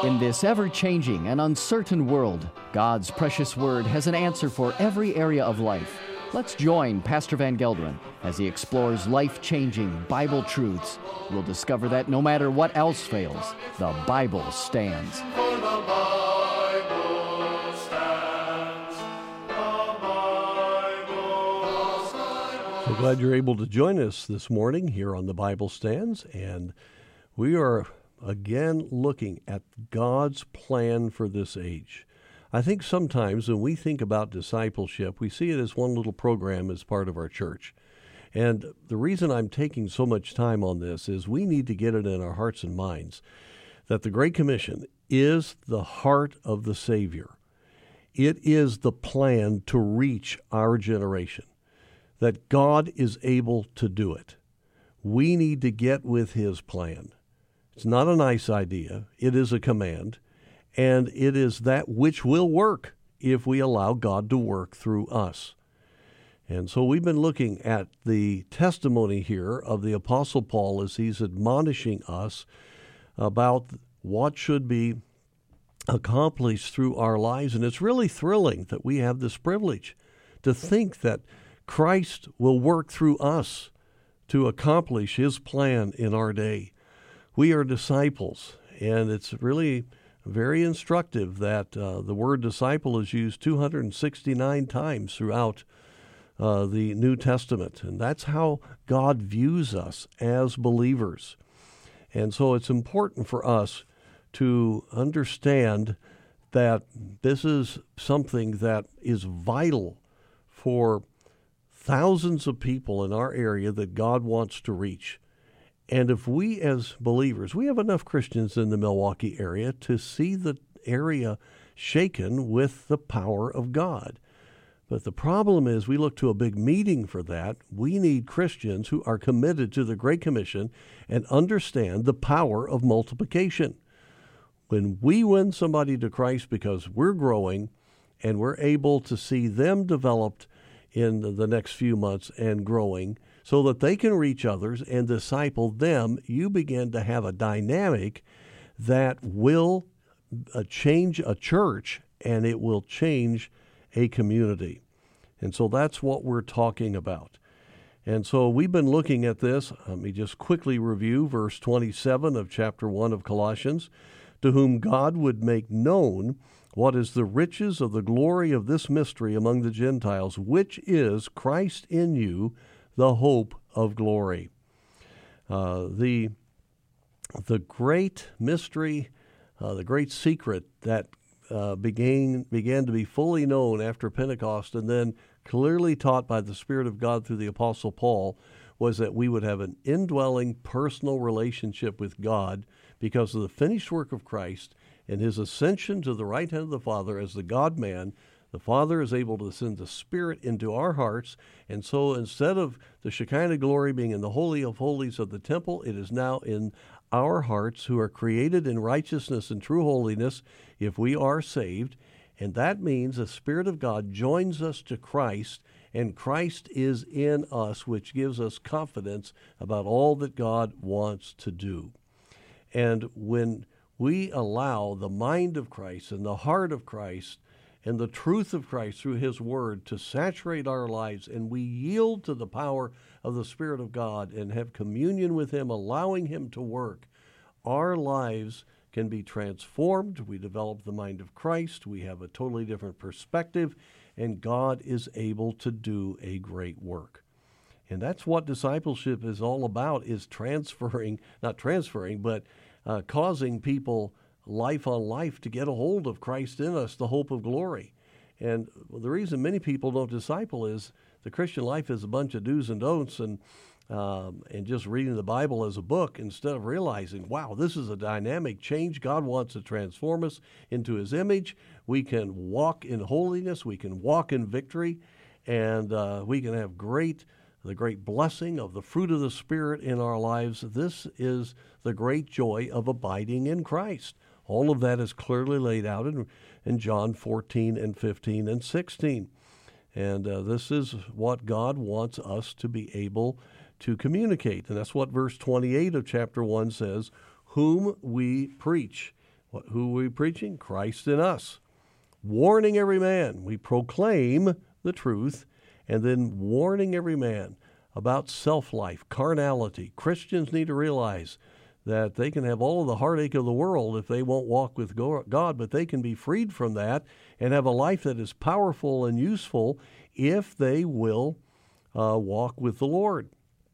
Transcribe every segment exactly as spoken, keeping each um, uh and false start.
In this ever-changing and uncertain world, God's precious Word has an answer for every area of life. Let's join Pastor Van Gelderen as he explores life-changing Bible truths. We'll discover that no matter what else fails, the Bible stands. For the Bible stands. The Bible stands. So glad you're able to join us this morning here on the Bible Stands, and we are again looking at God's plan for this age. I think sometimes when we think about discipleship, we see it as one little program as part of our church. And the reason I'm taking so much time on this is we need to get it in our hearts and minds that the Great Commission is the heart of the Savior. It is the plan to reach our generation, that God is able to do it. We need to get with His plan. It's not a nice idea. It is a command, and it is that which will work if we allow God to work through us. And so we've been looking at the testimony here of the Apostle Paul as he's admonishing us about what should be accomplished through our lives. And it's really thrilling that we have this privilege to think that Christ will work through us to accomplish His plan in our day. We are disciples, and it's really very instructive that uh, the word disciple is used two hundred sixty-nine times throughout uh, the New Testament, and that's how God views us as believers. And so it's important for us to understand that this is something that is vital for thousands of people in our area that God wants to reach. And if we as believers, we have enough Christians in the Milwaukee area to see the area shaken with the power of God. But the problem is we look to a big meeting for that. We need Christians who are committed to the Great Commission and understand the power of multiplication. When we win somebody to Christ because we're growing and we're able to see them developed in the next few months and growing, so that they can reach others and disciple them, you begin to have a dynamic that will uh, change a church, and it will change a community. And so that's what we're talking about. And so we've been looking at this. Let me just quickly review verse twenty-seven of chapter one of Colossians. To whom God would make known what is the riches of the glory of this mystery among the Gentiles, which is Christ in you, the hope of glory. Uh, the, the great mystery, uh, the great secret that uh, began, began to be fully known after Pentecost and then clearly taught by the Spirit of God through the Apostle Paul was that we would have an indwelling personal relationship with God because of the finished work of Christ and His ascension to the right hand of the Father as the God-man. The Father is able to send the Spirit into our hearts, and so instead of the Shekinah glory being in the Holy of Holies of the temple, it is now in our hearts who are created in righteousness and true holiness if we are saved, and that means the Spirit of God joins us to Christ, and Christ is in us, which gives us confidence about all that God wants to do. And when we allow the mind of Christ and the heart of Christ and the truth of Christ through His Word to saturate our lives, and we yield to the power of the Spirit of God and have communion with Him, allowing Him to work, our lives can be transformed. We develop the mind of Christ. We have a totally different perspective, and God is able to do a great work. And that's what discipleship is all about, is transferring, not transferring, but uh, causing people life on life to get a hold of Christ in us, the hope of glory. And the reason many people don't disciple is the Christian life is a bunch of do's and don'ts and um, and just reading the Bible as a book instead of realizing, wow, this is a dynamic change. God wants to transform us into His image. We can walk in holiness. We can walk in victory. And uh, we can have great the great blessing of the fruit of the Spirit in our lives. This is the great joy of abiding in Christ. All of that is clearly laid out in, in John fourteen and fifteen and sixteen. And uh, this is what God wants us to be able to communicate. And that's what verse twenty-eight of chapter one says, whom we preach. What, who are we preaching? Christ in us. Warning every man. We proclaim the truth, and then warning every man about self-life, carnality. Christians need to realize that they can have all of the heartache of the world if they won't walk with God, but they can be freed from that and have a life that is powerful and useful if they will uh, walk with the Lord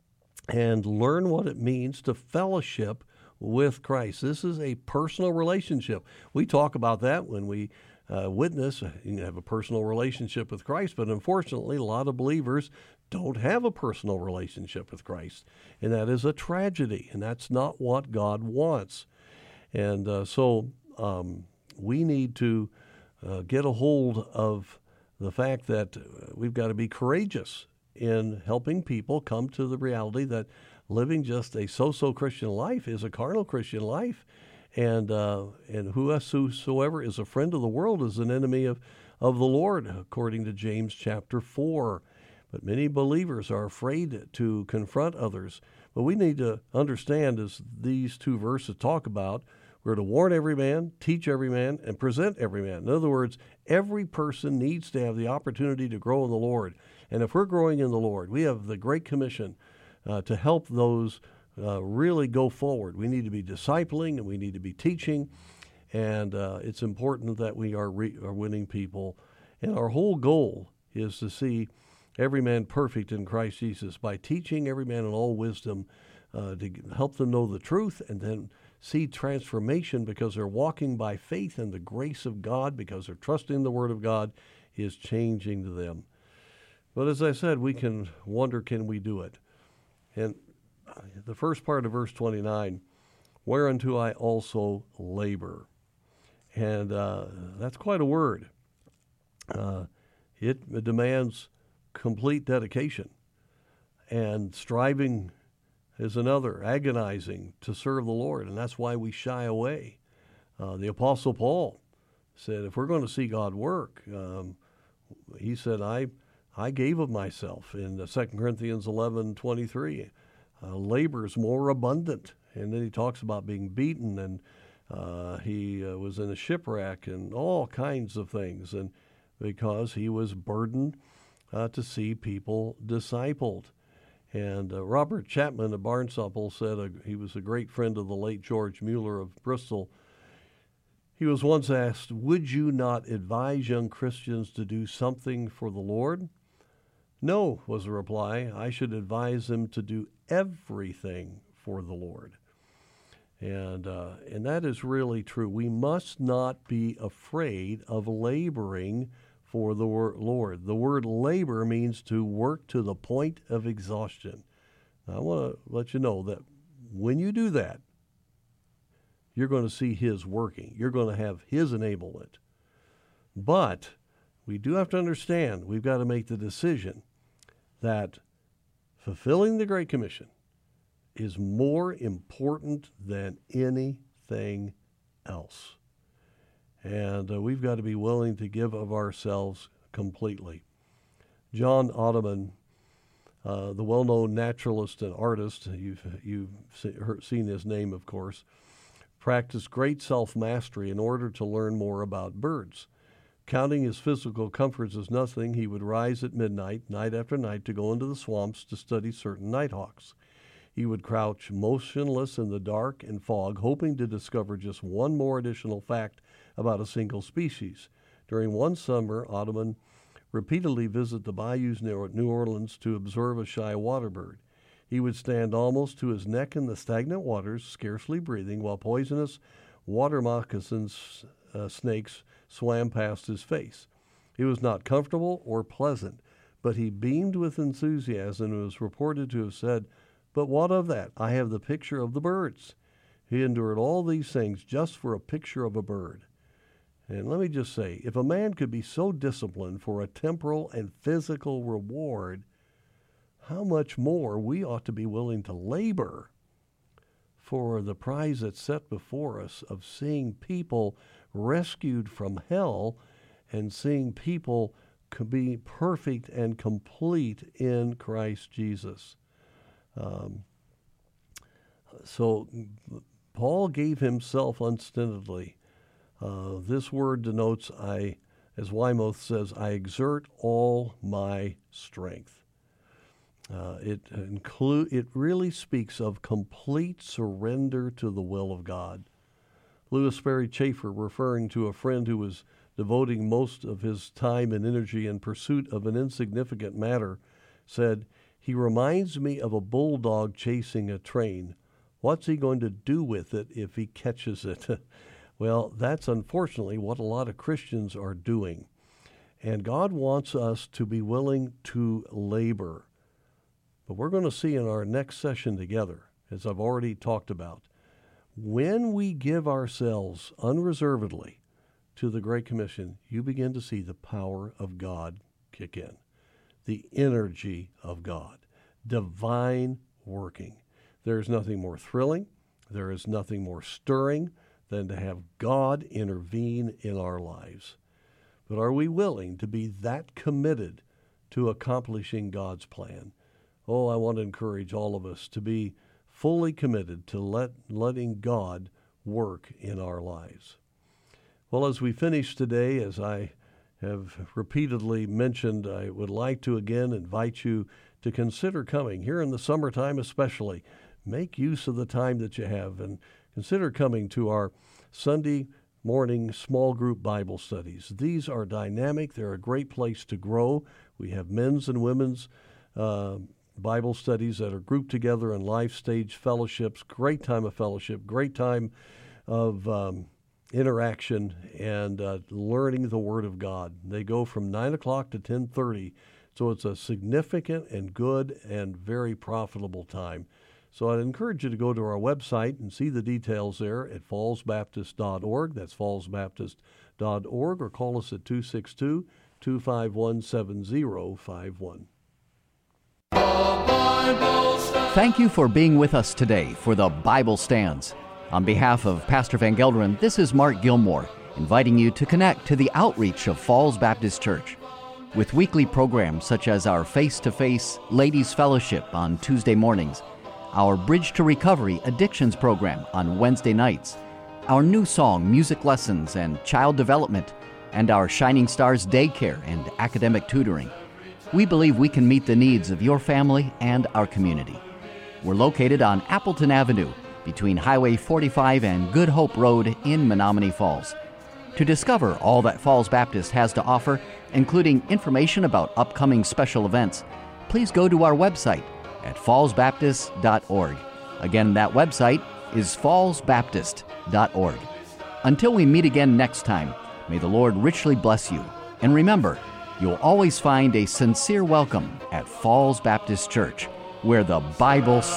and learn what it means to fellowship with Christ. This is a personal relationship. We talk about that when we uh, witness. You have a personal relationship with Christ, but unfortunately, a lot of believers don't have a personal relationship with Christ, and that is a tragedy, and that's not what God wants. And uh, so um, we need to uh, get a hold of the fact that we've got to be courageous in helping people come to the reality that living just a so-so Christian life is a carnal Christian life, and uh, and whosoever is a friend of the world is an enemy of, of the Lord, according to James chapter four. But many believers are afraid to confront others. But we need to understand, as these two verses talk about, we're to warn every man, teach every man, and present every man. In other words, every person needs to have the opportunity to grow in the Lord. And if we're growing in the Lord, we have the Great Commission uh, to help those uh, really go forward. We need to be discipling, and we need to be teaching. And uh, it's important that we are, re- are winning people. And our whole goal is to see every man perfect in Christ Jesus by teaching every man in all wisdom uh, to help them know the truth, and then see transformation because they're walking by faith, and the grace of God, because they're trusting the Word of God, is changing to them. But as I said, we can wonder, can we do it? And the first part of verse twenty-nine, whereunto I also labor. And uh, that's quite a word. Uh, it, it demands complete dedication, and striving is another, agonizing to serve the Lord, and that's why we shy away. Uh, the Apostle Paul said, if we're going to see God work, um, he said, I I gave of myself in Second Corinthians eleven twenty-three. Uh, labor is more abundant. And then he talks about being beaten, and uh, he uh, was in a shipwreck and all kinds of things, and because he was burdened Uh, to see people discipled. And uh, Robert Chapman of Barnstable said uh, he was a great friend of the late George Mueller of Bristol. He was once asked, would you not advise young Christians to do something for the Lord? No, was the reply. I should advise them to do everything for the Lord. And, uh, and that is really true. We must not be afraid of laboring for the Lord. The word labor means to work to the point of exhaustion. Now, I want to let you know that when you do that, you're going to see His working. You're going to have His enablement. But we do have to understand, we've got to make the decision that fulfilling the Great Commission is more important than anything else. And uh, we've got to be willing to give of ourselves completely. John Ottoman, uh, the well-known naturalist and artist, you've, you've seen his name, of course, practiced great self-mastery in order to learn more about birds. Counting his physical comforts as nothing, he would rise at midnight, night after night, to go into the swamps to study certain nighthawks. He would crouch motionless in the dark and fog, hoping to discover just one more additional fact about a single species. During one summer, Ottoman repeatedly visited the bayous near New Orleans to observe a shy water bird. He would stand almost to his neck in the stagnant waters, scarcely breathing, while poisonous water moccasin uh, snakes swam past his face. It was not comfortable or pleasant, but he beamed with enthusiasm and was reported to have said, "But what of that? I have the picture of the birds." He endured all these things just for a picture of a bird. And let me just say, if a man could be so disciplined for a temporal and physical reward, how much more we ought to be willing to labor for the prize that's set before us of seeing people rescued from hell and seeing people be perfect and complete in Christ Jesus. Um, so Paul gave himself unstintedly Uh, this word denotes, I, as Weymouth says, I exert all my strength. Uh, it include it really speaks of complete surrender to the will of God. Lewis Sperry Chafer, referring to a friend who was devoting most of his time and energy in pursuit of an insignificant matter, said, "He reminds me of a bulldog chasing a train. What's he going to do with it if he catches it?" Well, that's unfortunately what a lot of Christians are doing. And God wants us to be willing to labor. But we're going to see in our next session together, as I've already talked about, when we give ourselves unreservedly to the Great Commission, you begin to see the power of God kick in, the energy of God, divine working. There is nothing more thrilling, there is nothing more stirring than to have God intervene in our lives. But are we willing to be that committed to accomplishing God's plan? Oh, I want to encourage all of us to be fully committed to let, letting God work in our lives. Well, as we finish today, as I have repeatedly mentioned, I would like to again invite you to consider coming here in the summertime especially. Make use of the time that you have and consider coming to our Sunday morning small group Bible studies. These are dynamic. They're a great place to grow. We have men's and women's uh, Bible studies that are grouped together in life stage fellowships. Great time of fellowship, great time of um, interaction and uh, learning the Word of God. They go from nine o'clock to ten thirty, so it's a significant and good and very profitable time. So I'd encourage you to go to our website and see the details there at falls baptist dot org. That's falls baptist dot org, or call us at two six two, two five one, seven zero five one. Thank you for being with us today for the Bible Stands. On behalf of Pastor Van Gelderen, this is Mark Gilmore, inviting you to connect to the outreach of Falls Baptist Church. With weekly programs such as our face-to-face Ladies Fellowship on Tuesday mornings, our Bridge to Recovery Addictions program on Wednesday nights, our New Song music lessons and child development, and our Shining Stars daycare and academic tutoring, we believe we can meet the needs of your family and our community. We're located on Appleton Avenue between Highway forty-five and Good Hope Road in Menominee Falls. To discover all that Falls Baptist has to offer, including information about upcoming special events, please go to our website at falls baptist dot org. Again, that website is falls baptist dot org. Until we meet again next time, may the Lord richly bless you. And remember, you'll always find a sincere welcome at Falls Baptist Church, where the Bible